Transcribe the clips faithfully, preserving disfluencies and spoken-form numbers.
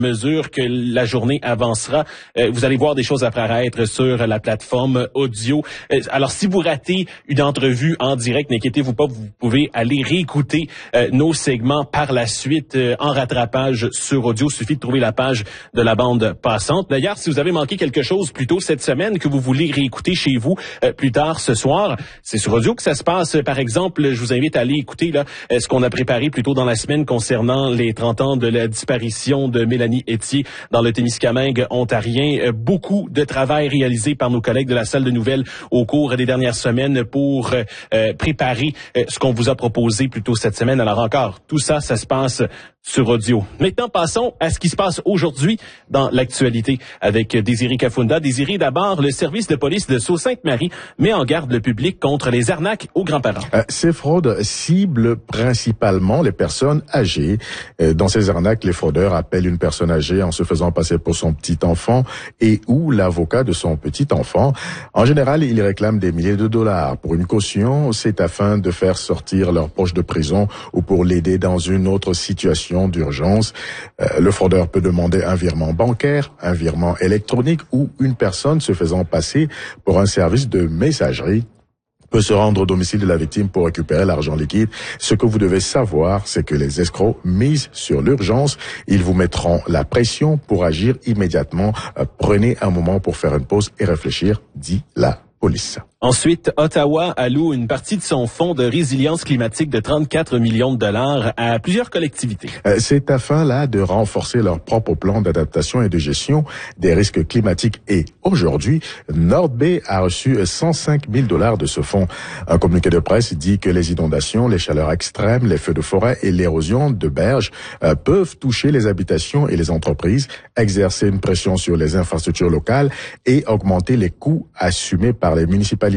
mesure que la journée avancera, euh, vous allez voir des choses apparaître sur la plateforme audio. Euh, alors, si vous ratez une entrevue en direct, n'inquiétez-vous pas, vous pouvez aller réécouter euh, nos segments par la suite euh, en rattrapage sur audio. Il suffit de trouver la page de la bande passante. D'ailleurs, si vous avez manqué quelque chose plus tôt cette semaine que vous voulez réécouter chez vous euh, plus tard ce soir, c'est sur audio que ça se passe. Par exemple, je vous invite à aller écouter là euh, ce qu'on a préparé plus tôt dans la semaine concernant les trente ans de la disparition de Mélanie Étier dans le Témiscamingue ontarien. Beaucoup de travail réalisé par nos collègues de la salle de nouvelles au cours des dernières semaines pour euh, préparer euh, ce qu'on vous a proposé plus tôt cette semaine. Alors encore, tout ça, ça se passe sur audio. Maintenant, passons à ce qui se passe aujourd'hui dans l'actualité avec Désiré Kafunda. Désiré, d'abord, le service de police de Sault-Sainte-Marie met en garde le public contre les arnaques aux grands-parents. Euh, ces fraudes ciblent principalement les personnes âgées. Euh, dans ces arnaques, les fraudeurs appellent une personne âgée en se faisant passer pour son petit-enfant et ou l'avocat de son petit-enfant. En général, ils réclament des milliers de dollars pour une caution. C'est afin de faire sortir leur poche de prison ou pour l'aider dans une autre situation d'urgence. Euh, le fraudeur peut demander un virement bancaire, un virement électronique ou une personne se faisant passer pour un service de messagerie peut se rendre au domicile de la victime pour récupérer l'argent liquide. Ce que vous devez savoir, c'est que les escrocs misent sur l'urgence. Ils vous mettront la pression pour agir immédiatement. Euh, prenez un moment pour faire une pause et réfléchir, dit la police. Ensuite, Ottawa alloue une partie de son fonds de résilience climatique de trente-quatre millions de dollars à plusieurs collectivités. Euh, c'est afin là de renforcer leur propre plan d'adaptation et de gestion des risques climatiques. Et aujourd'hui, Nord Bay a reçu cent cinq mille dollars de ce fonds. Un communiqué de presse dit que les inondations, les chaleurs extrêmes, les feux de forêt et l'érosion de berges euh, peuvent toucher les habitations et les entreprises, exercer une pression sur les infrastructures locales et augmenter les coûts assumés par les municipalités.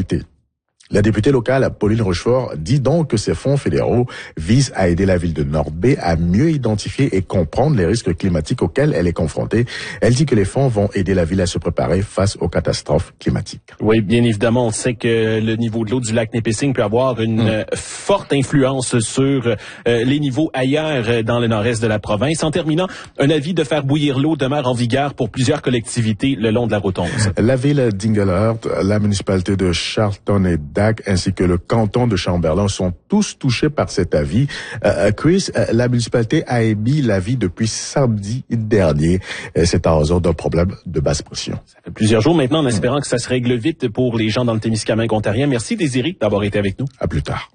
La députée locale, Pauline Rochefort, dit donc que ces fonds fédéraux visent à aider la ville de Nord Bay à mieux identifier et comprendre les risques climatiques auxquels elle est confrontée. Elle dit que les fonds vont aider la ville à se préparer face aux catastrophes climatiques. Oui, bien évidemment, on sait que le niveau de l'eau du lac Nipissing peut avoir une mmh. euh, forte influence sur euh, les niveaux ailleurs dans le nord-est de la province. En terminant, un avis de faire bouillir l'eau demeure en vigueur pour plusieurs collectivités le long de la route onze. La ville d'Inglehart, la municipalité de Charlton et Dac ainsi que le canton de Chamberlain sont tous touchés par cet avis. Euh, Chris, euh, la municipalité a émis l'avis depuis samedi dernier. Euh, c'est en raison d'un problème de basse pression. Ça fait plusieurs jours maintenant en espérant mmh. que ça se règle vite pour les gens dans le Témiscamingue ontarien. Merci Désiré d'avoir été avec nous. À plus tard.